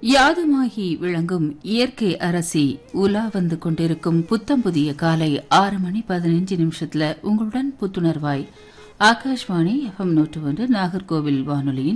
யாதுமாகி விளங்கும் இயற்கை அரசி உலா வந்து கொண்டிருக்கும் புத்தம் புதிய காலை 6:15 உங்களுடன் புத்துணர்வாய் ஆகாஷ்வாணி FM 101 நாகர்கோவில் வானொலியின்